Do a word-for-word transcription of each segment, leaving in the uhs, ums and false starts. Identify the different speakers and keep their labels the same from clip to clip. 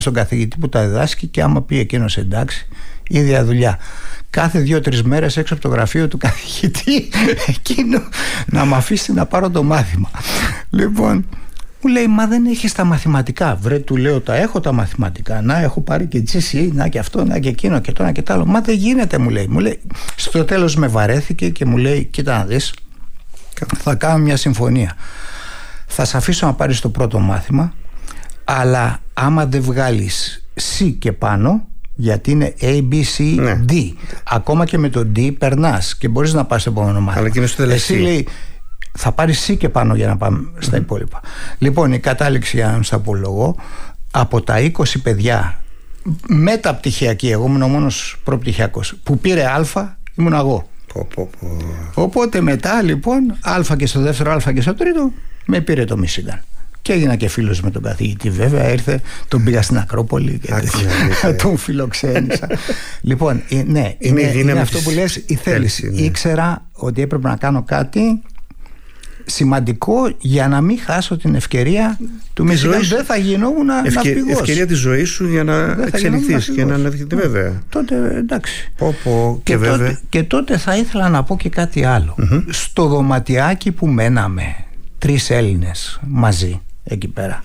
Speaker 1: στον καθηγητή που τα διδάσκει και άμα πει εκείνος εντάξει, ίδια δουλειά. Κάθε δύο-τρεις μέρες έξω από το γραφείο του καθηγητή εκείνο να μ' αφήσει να πάρω το μάθημα. Λοιπόν, μου λέει, μα δεν έχεις τα μαθηματικά. Βρε, του λέω, τα έχω τα μαθηματικά. Να, έχω πάρει και τζι σι ι, να και αυτό, να και εκείνο και το ένα και το άλλο. Μα δεν γίνεται, μου λέει. Μου λέει. Στο τέλος με βαρέθηκε και μου λέει, κοίτα να δεις, θα κάνω μια συμφωνία. Θα σε αφήσω να πάρεις το πρώτο μάθημα, αλλά άμα δεν βγάλεις C και πάνω, γιατί είναι A, B, C, ναι. D. Ακόμα και με το D περνάς και μπορείς να πας στο επόμενο μάθημα.
Speaker 2: Αλλά και είναι στο
Speaker 1: εσύ λέει, θα πάρεις C και πάνω για να πάμε στα mm-hmm. υπόλοιπα. Λοιπόν, η κατάληξη, για να σου απολογώ, από τα είκοσι παιδιά μεταπτυχιακοί, εγώ ήμουν ο μόνος προπτυχιακός που πήρε Α, ήμουν εγώ.
Speaker 2: Πω, πω, πω.
Speaker 1: Οπότε μετά λοιπόν Α και στο δεύτερο, Α και στο τρίτο, με πήρε το Μίσιγκαν. Και έγινα και φίλος με τον καθηγητή, βέβαια. Ήρθε, τον πήγα στην Ακρόπολη και τον φιλοξένησα. Λοιπόν, ναι, είναι, είναι, είναι αυτό που λες, η θέληση. Ναι. Ήξερα ότι έπρεπε να κάνω κάτι σημαντικό για να μην χάσω την ευκαιρία του Μίσιγκαν. Δεν θα γινόμουν
Speaker 2: Ευκαι...
Speaker 1: ναυπηγός.
Speaker 2: Ευκαιρία της ζωής σου για να εξελιχθείς και να αναδειχθεί, βέβαια.
Speaker 1: Τότε εντάξει.
Speaker 2: Πω, πω, και,
Speaker 1: και,
Speaker 2: βέβαια.
Speaker 1: τότε, και τότε θα ήθελα να πω και κάτι άλλο. Mm-hmm. Στο δωματιάκι που μέναμε, τρεις Έλληνες μαζί εκεί πέρα,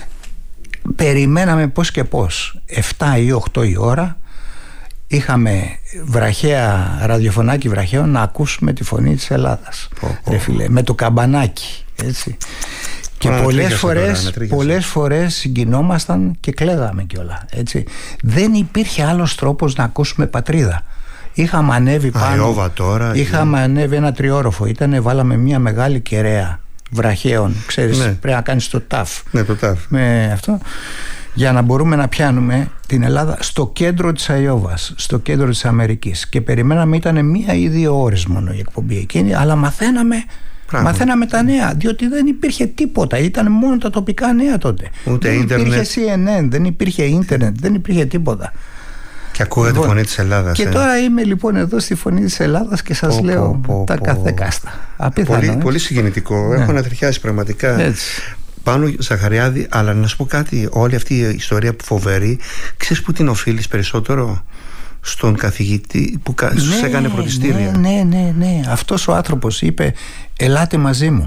Speaker 1: περιμέναμε πώς και πώς εφτά ή οκτώ η ώρα, είχαμε βραχαία, ραδιοφωνάκι βραχαίο, να ακούσουμε τη φωνή της Ελλάδας. Πω, πω. Ρε φίλε, με το καμπανάκι, έτσι. Και Α, πολλές φορές, τώρα, πολλές φορές συγκινόμασταν και κλαίγαμε κιόλα, έτσι. Δεν υπήρχε άλλος τρόπος να ακούσουμε πατρίδα. Είχαμε ανέβει πάνω,
Speaker 2: Α, τώρα,
Speaker 1: είχαμε και... ανέβει ένα τριόροφο, ήτανε, βάλαμε μια μεγάλη κεραία βραχαίων, ξέρεις, ναι. Πρέπει να κάνεις το ταφ,
Speaker 2: ναι, το ταφ.
Speaker 1: Με αυτό, για να μπορούμε να πιάνουμε την Ελλάδα στο κέντρο της Αϊόβας, στο κέντρο της Αμερικής. Και περιμέναμε, ήταν μία ή δύο ώρες μόνο η εκπομπή εκείνη, αλλά μαθαίναμε, μαθαίναμε τα νέα, διότι δεν υπήρχε τίποτα, ήταν μόνο τα τοπικά νέα τότε.
Speaker 2: Ούτε
Speaker 1: δεν
Speaker 2: ίντερνετ.
Speaker 1: υπήρχε σι εν εν, δεν υπήρχε ίντερνετ, δεν υπήρχε τίποτα.
Speaker 2: Και ακούγατε λοιπόν, τη φωνή της Ελλάδας.
Speaker 1: Και ε. τώρα είμαι λοιπόν εδώ στη φωνή της Ελλάδας και σας πω, λέω πω, πω, τα πω. καθεκάστα. Απίθανο,
Speaker 2: πολύ,
Speaker 1: ε?
Speaker 2: πολύ συγκινητικό. Ναι. Έχω ανατριχιάσει πραγματικά.
Speaker 1: Έτσι.
Speaker 2: Πάνο Ζαχαριάδη, αλλά να σου πω κάτι, όλη αυτή η ιστορία που φοβερή, ξέρεις που την οφείλεις περισσότερο? Στον καθηγητή που ναι, σου έκανε φροντιστήρια.
Speaker 1: Ναι, ναι, ναι, ναι. Αυτός ο άνθρωπος είπε, ελάτε μαζί μου.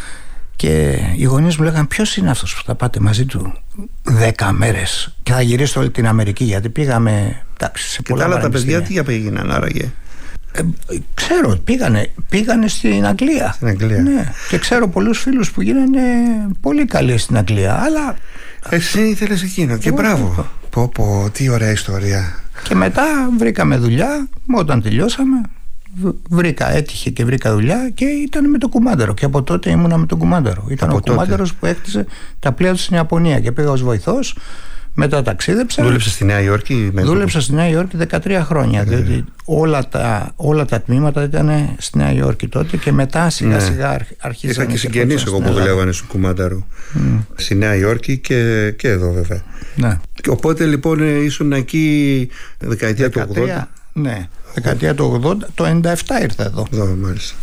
Speaker 1: Και οι γονείς μου λέγανε, ποιος είναι αυτός που θα πάτε μαζί του δέκα μέρες και θα γυρίσει όλη την Αμερική? Γιατί πήγαμε, εντάξει, σε πολλά.
Speaker 2: Και τα άλλα τα παιδιά τι πήγαιναν άραγε?
Speaker 1: Ε, ξέρω, πήγανε, πήγανε στην Αγγλία.
Speaker 2: Στην Αγγλία.
Speaker 1: Ναι. Και ξέρω πολλούς φίλους που γίνανε πολύ καλοί στην Αγγλία. Αλλά
Speaker 2: εσύ ήθελες εκείνο και μπράβο. Πω πω, τι ωραία ιστορία.
Speaker 1: Και μετά βρήκαμε δουλειά. Όταν τελειώσαμε, βρήκα, έτυχε και βρήκα δουλειά και ήταν με το κουμάντερο. Και από τότε ήμουνα με τον κουμάντερο. Ήταν από ο κουμάντερος που έκτισε τα πλοία του στην Ιαπωνία και πήγα ως βοηθός. Μετά ταξίδεψα.
Speaker 2: Δούλεψα στη Νέα Υόρκη? Με
Speaker 1: Δούλεψα το... στη Νέα Υόρκη δεκατρία χρόνια. Ναι. Διότι όλα τα, όλα τα τμήματα ήταν στη Νέα Υόρκη τότε και μετά σιγά ναι. σιγά αρχίσαμε.
Speaker 2: Είχα και συγγενείς εγώ που δουλεύανε στο κουμάντερο. Mm. Στη Νέα Υόρκη και, και εδώ βέβαια. Ναι. Οπότε λοιπόν ήσουν εκεί δεκαετία του ογδόντα.
Speaker 1: Ναι, δεκαετία του ογδόντα. Το ενενήντα επτά ήρθα εδώ.
Speaker 2: Εδώ μάλιστα.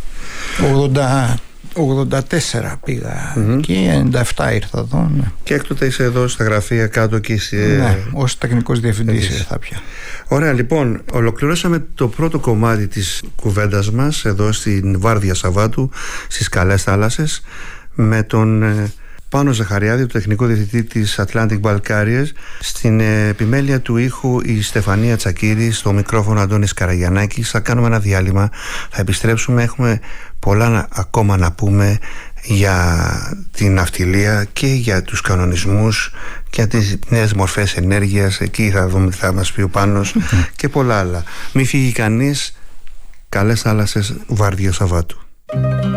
Speaker 1: ογδόντα τέσσερα πήγα mm-hmm. και ενενήντα επτά ήρθα εδώ. Ναι.
Speaker 2: Και έκτοτε είσαι εδώ στα γραφεία κάτω και είσαι...
Speaker 1: Ναι, ως τεχνικός διευθυντής ήρθα πια.
Speaker 2: Ωραία, λοιπόν, ολοκληρώσαμε το πρώτο κομμάτι της κουβέντας μας εδώ στην Βάρδια Σαββάτου στις Καλές Θάλασσες με τον Πάνο Ζαχαριάδη, το τεχνικό διευθυντή της Atlantic Balkarias. Στην επιμέλεια του ήχου η Στεφανία Τσακίρη, στο μικρόφωνο Αντώνης Καραγιαννάκης. Θα κάνουμε ένα διάλειμμα, θα επιστρέψουμε, έχουμε πολλά ακόμα να πούμε για την ναυτιλία και για τους κανονισμούς και για τις νέες μορφές ενέργειας. Εκεί θα δούμε τι θα μας πει ο Πάνος και πολλά άλλα. Μη φύγει κανείς. Καλές Θάλασσες, Βάρδια Σαββάτου.